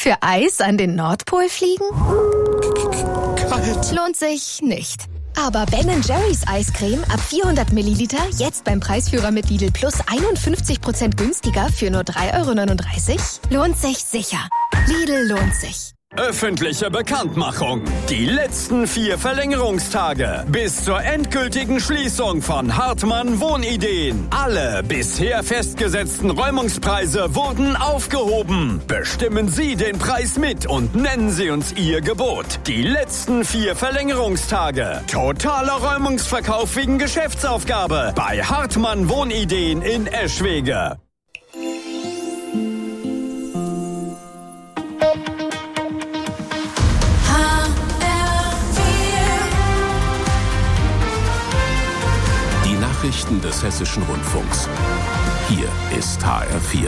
Für Eis an den Nordpol fliegen? Kalt. Lohnt sich nicht. Aber Ben & Jerry's Eiscreme ab 400 Milliliter jetzt beim Preisführer mit Lidl Plus 51% günstiger für nur 3,39 €? Lohnt sich sicher. Lidl lohnt sich. Öffentliche Bekanntmachung. Die letzten 4 Verlängerungstage bis zur endgültigen Schließung von Hartmann Wohnideen. Alle bisher festgesetzten Räumungspreise wurden aufgehoben. Bestimmen Sie den Preis mit und nennen Sie uns Ihr Gebot. Die letzten 4 Verlängerungstage. Totaler Räumungsverkauf wegen Geschäftsaufgabe bei Hartmann Wohnideen in Eschwege. Nachrichten des Hessischen Rundfunks. Hier ist HR4.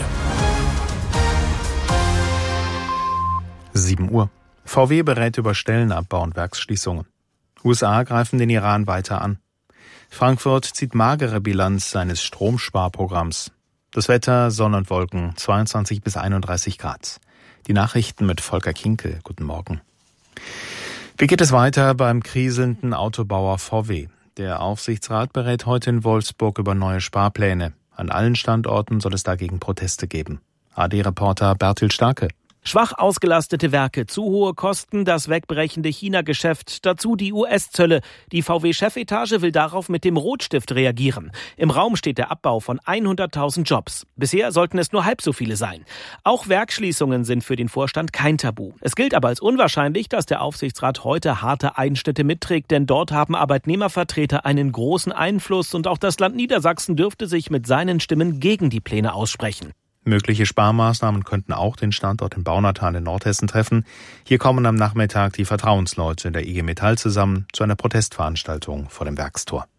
7 Uhr. VW berät über Stellenabbau und Werksschließungen. USA greifen den Iran weiter an. Frankfurt zieht magere Bilanz seines Stromsparprogramms. Das Wetter, Sonne und Wolken, 22 bis 31 Grad. Die Nachrichten mit Volker Kinkel. Guten Morgen. Wie geht es weiter beim kriselnden Autobauer VW? Der Aufsichtsrat berät heute in Wolfsburg über neue Sparpläne. An allen Standorten soll es dagegen Proteste geben. AD-Reporter Bertil Starke. Schwach ausgelastete Werke, zu hohe Kosten, das wegbrechende China-Geschäft, dazu die US-Zölle. Die VW-Chefetage will darauf mit dem Rotstift reagieren. Im Raum steht der Abbau von 100.000 Jobs. Bisher sollten es nur halb so viele sein. Auch Werksschließungen sind für den Vorstand kein Tabu. Es gilt aber als unwahrscheinlich, dass der Aufsichtsrat heute harte Einschnitte mitträgt, denn dort haben Arbeitnehmervertreter einen großen Einfluss und auch das Land Niedersachsen dürfte sich mit seinen Stimmen gegen die Pläne aussprechen. Mögliche Sparmaßnahmen könnten auch den Standort in Baunatal in Nordhessen treffen. Hier kommen am Nachmittag die Vertrauensleute der IG Metall zusammen zu einer Protestveranstaltung vor dem Werkstor.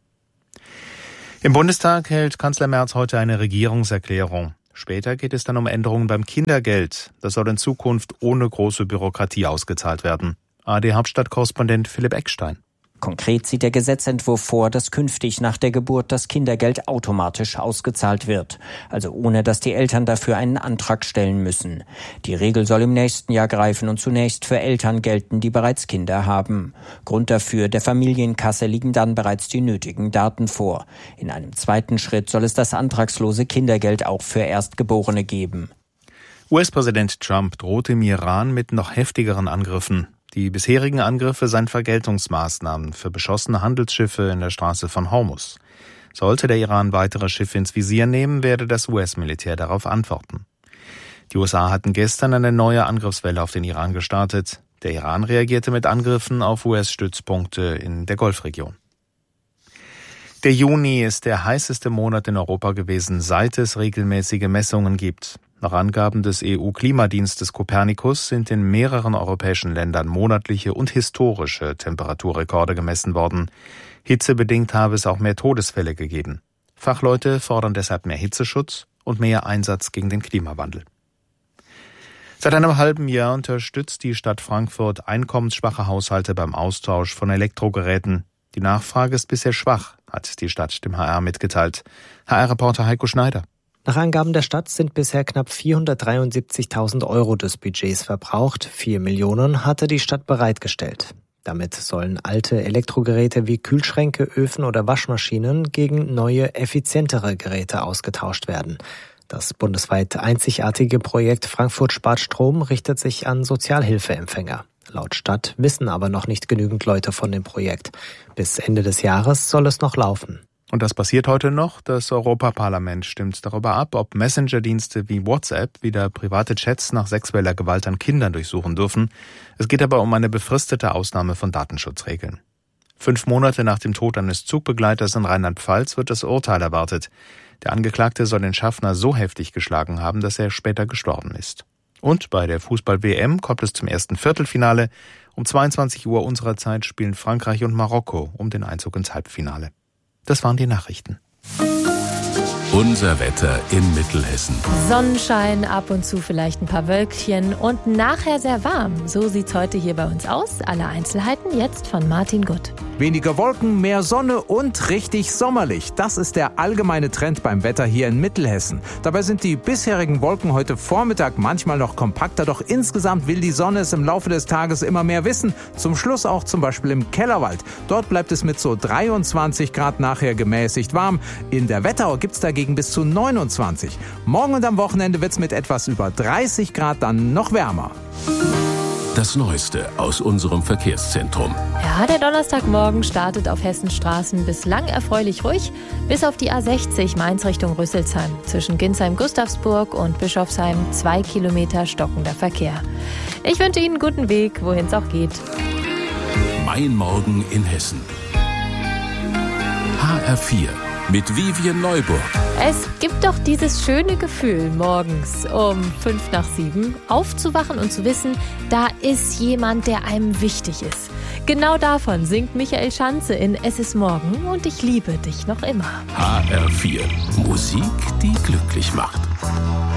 Im Bundestag hält Kanzler Merz heute eine Regierungserklärung. Später geht es dann um Änderungen beim Kindergeld. Das soll in Zukunft ohne große Bürokratie ausgezahlt werden. ARD-Hauptstadtkorrespondent Philipp Eckstein. Konkret sieht der Gesetzentwurf vor, dass künftig nach der Geburt das Kindergeld automatisch ausgezahlt wird. Also ohne, dass die Eltern dafür einen Antrag stellen müssen. Die Regel soll im nächsten Jahr greifen und zunächst für Eltern gelten, die bereits Kinder haben. Grund dafür, der Familienkasse liegen dann bereits die nötigen Daten vor. In einem zweiten Schritt soll es das antragslose Kindergeld auch für Erstgeborene geben. US-Präsident Trump droht im Iran mit noch heftigeren Angriffen. Die bisherigen Angriffe seien Vergeltungsmaßnahmen für beschossene Handelsschiffe in der Straße von Hormuz. Sollte der Iran weitere Schiffe ins Visier nehmen, werde das US-Militär darauf antworten. Die USA hatten gestern eine neue Angriffswelle auf den Iran gestartet. Der Iran reagierte mit Angriffen auf US-Stützpunkte in der Golfregion. Der Juni ist der heißeste Monat in Europa gewesen, seit es regelmäßige Messungen gibt. Nach Angaben des EU-Klimadienstes Copernicus sind in mehreren europäischen Ländern monatliche und historische Temperaturrekorde gemessen worden. Hitzebedingt habe es auch mehr Todesfälle gegeben. Fachleute fordern deshalb mehr Hitzeschutz und mehr Einsatz gegen den Klimawandel. Seit einem halben Jahr unterstützt die Stadt Frankfurt einkommensschwache Haushalte beim Austausch von Elektrogeräten. Die Nachfrage ist bisher schwach, hat die Stadt dem HR mitgeteilt. HR-Reporter Heiko Schneider. Nach Angaben der Stadt sind bisher knapp 473.000 € des Budgets verbraucht. 4 Millionen hatte die Stadt bereitgestellt. Damit sollen alte Elektrogeräte wie Kühlschränke, Öfen oder Waschmaschinen gegen neue, effizientere Geräte ausgetauscht werden. Das bundesweit einzigartige Projekt Frankfurt spart Strom richtet sich an Sozialhilfeempfänger. Laut Stadt wissen aber noch nicht genügend Leute von dem Projekt. Bis Ende des Jahres soll es noch laufen. Und das passiert heute noch. Das Europaparlament stimmt darüber ab, ob Messenger-Dienste wie WhatsApp wieder private Chats nach sexueller Gewalt an Kindern durchsuchen dürfen. Es geht aber um eine befristete Ausnahme von Datenschutzregeln. 5 Monate nach dem Tod eines Zugbegleiters in Rheinland-Pfalz wird das Urteil erwartet. Der Angeklagte soll den Schaffner so heftig geschlagen haben, dass er später gestorben ist. Und bei der Fußball-WM kommt es zum ersten Viertelfinale. Um 22 Uhr unserer Zeit spielen Frankreich und Marokko um den Einzug ins Halbfinale. Das waren die Nachrichten. Unser Wetter in Mittelhessen. Sonnenschein, ab und zu vielleicht ein paar Wölkchen und nachher sehr warm. So sieht's heute hier bei uns aus. Alle Einzelheiten jetzt von Martin Gutt. Weniger Wolken, mehr Sonne und richtig sommerlich. Das ist der allgemeine Trend beim Wetter hier in Mittelhessen. Dabei sind die bisherigen Wolken heute Vormittag manchmal noch kompakter, doch insgesamt will die Sonne es im Laufe des Tages immer mehr wissen. Zum Schluss auch zum Beispiel im Kellerwald. Dort bleibt es mit so 23 Grad nachher gemäßigt warm. In der Wetterau gibt's dagegen bis zu 29. Morgen und am Wochenende wird's mit etwas über 30 Grad dann noch wärmer. Das Neueste aus unserem Verkehrszentrum. Ja, der Donnerstagmorgen startet auf Hessens Straßen bislang erfreulich ruhig, bis auf die A60 Mainz Richtung Rüsselsheim. Zwischen Ginsheim-Gustavsburg und Bischofsheim 2 Kilometer stockender Verkehr. Ich wünsche Ihnen einen guten Weg, wohin es auch geht. Mein Morgen in Hessen. HR4 mit Vivian Neuburg. Es gibt doch dieses schöne Gefühl, morgens um 6:55 aufzuwachen und zu wissen, da ist jemand, der einem wichtig ist. Genau davon singt Michael Schanze in Es ist morgen und ich liebe dich noch immer. HR4. Musik, die glücklich macht.